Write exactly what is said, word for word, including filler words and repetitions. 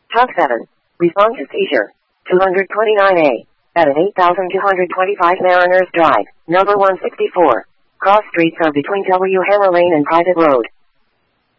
Talk seven. Respond to seizure. two twenty-nine A. At an eight thousand two hundred twenty-five Mariners Drive, number one sixty-four. Cross streets are between W. Hammer Lane and Private Road.